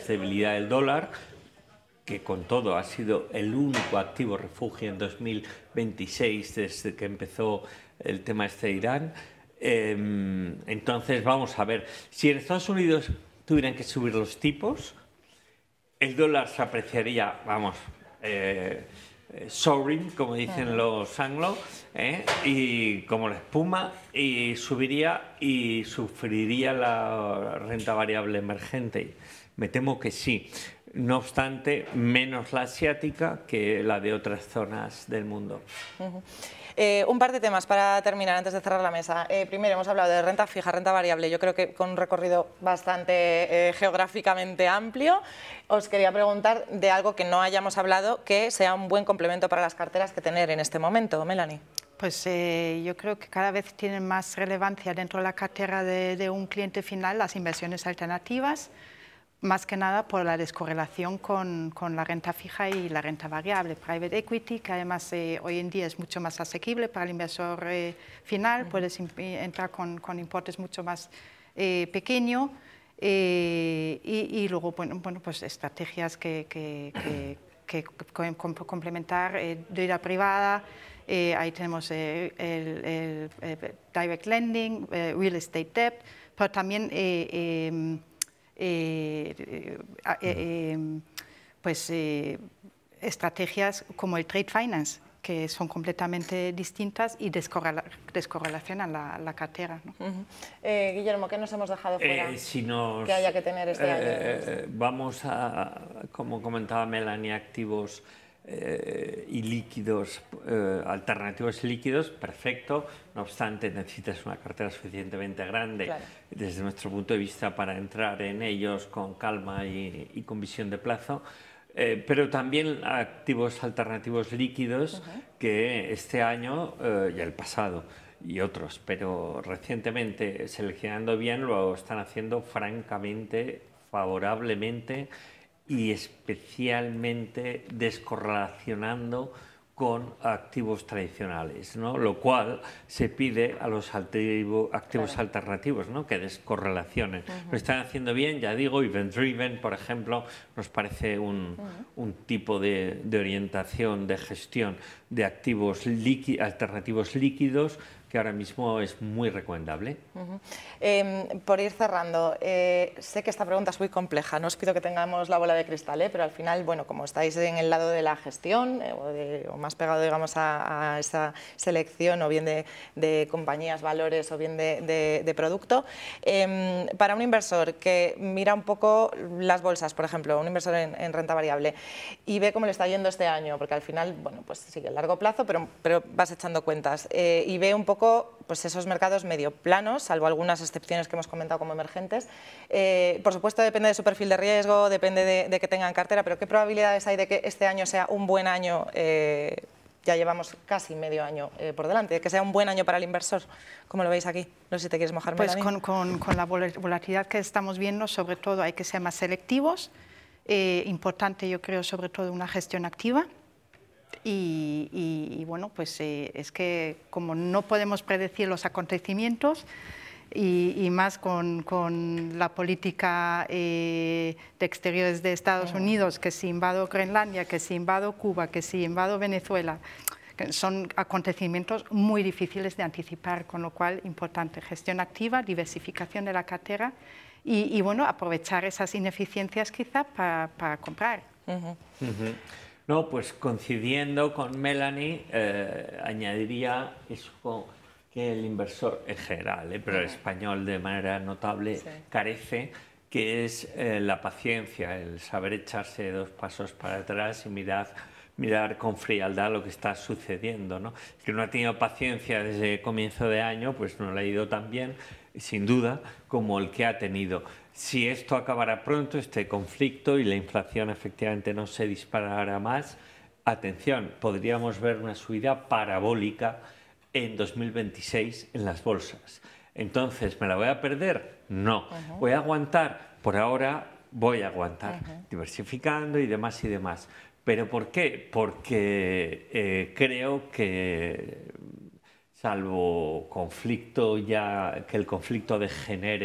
es debilidad del dólar, que con todo ha sido el único activo refugio en 2026 desde que empezó el tema de Irán. Entonces vamos a ver, si en Estados Unidos tuvieran que subir los tipos, el dólar se apreciaría, vamos, soaring, como dicen los anglos, y como la espuma, y subiría y sufriría la renta variable emergente. Me temo que sí. No obstante, menos la asiática que la de otras zonas del mundo. Un par de temas para terminar antes de cerrar la mesa. Primero, hemos hablado de renta fija, renta variable, yo creo que con un recorrido bastante geográficamente amplio. Os quería preguntar de algo que no hayamos hablado, que sea un buen complemento para las carteras que tener en este momento. Melanie. Pues yo creo que cada vez tienen más relevancia dentro de la cartera de un cliente final las inversiones alternativas, más que nada por la descorrelación con la renta fija y la renta variable. Private equity, que además hoy en día es mucho más asequible para el inversor final, puedes entrar con importes mucho más pequeños y luego pues estrategias que complementar deuda privada. Ahí tenemos el direct lending, real estate debt, pero también estrategias como el trade finance, que son completamente distintas y descorrelacionan la cartera, ¿no? Guillermo, ¿qué nos hemos dejado fuera que haya que tener este año? Vamos a, como comentaba Melanie, activos y líquidos, alternativos y líquidos, perfecto. No obstante, necesitas una cartera suficientemente grande, claro, desde nuestro punto de vista para entrar en ellos con calma y con visión de plazo. Pero también activos alternativos líquidos que este año y el pasado y otros, pero recientemente seleccionando bien lo están haciendo francamente, favorablemente y especialmente descorrelacionando con activos tradicionales, ¿no? Lo cual se pide a los activos claro, alternativos, ¿no? Que descorrelacionen. Lo están haciendo bien, ya digo, Event Driven, por ejemplo, nos parece un tipo de orientación, de gestión de activos alternativos líquidos que ahora mismo es muy recomendable. Por ir cerrando, sé que esta pregunta es muy compleja, no os pido que tengamos la bola de cristal, pero al final, bueno, como estáis en el lado de la gestión, o más pegado, digamos, a esa selección, o bien de compañías, valores, o bien de producto, para un inversor que mira un poco las bolsas, por ejemplo, un inversor en renta variable, y ve cómo le está yendo este año, porque al final, bueno, pues sigue a largo plazo, pero vas echando cuentas, y ve un poco pues esos mercados medio planos, salvo algunas excepciones que hemos comentado como emergentes. Por supuesto, depende de su perfil de riesgo, depende de que tengan cartera, pero ¿qué probabilidades hay de que este año sea un buen año? Ya llevamos casi medio año por delante, de que sea un buen año para el inversor. ¿Cómo lo veis aquí? No sé si te quieres mojar, Pues Melanie. Con la volatilidad que estamos viendo, sobre todo hay que ser más selectivos. Importante, yo creo, sobre todo una gestión activa. Y bueno, pues es que como no podemos predecir los acontecimientos y más con la política de exteriores de Estados Unidos, que si invado Groenlandia, que si invado Cuba, que si invado Venezuela, que son acontecimientos muy difíciles de anticipar, con lo cual importante gestión activa, diversificación de la cartera y bueno, aprovechar esas ineficiencias quizá para comprar. No, pues coincidiendo con Melanie, añadiría eso que el inversor en general, pero el español de manera notable, carece, que es la paciencia, el saber echarse 2 pasos para atrás y mirar con frialdad lo que está sucediendo, ¿no? El que no ha tenido paciencia desde comienzo de año, pues no le ha ido tan bien, sin duda, como el que ha tenido. Si esto acabará pronto, este conflicto, y la inflación efectivamente no se disparará más, atención, podríamos ver una subida parabólica en 2026 en las bolsas. Entonces, ¿me la voy a perder? No. ¿Voy a aguantar? Por ahora voy a aguantar, diversificando y demás y demás. ¿Pero por qué? Porque creo que, salvo conflicto ya, que el conflicto degenere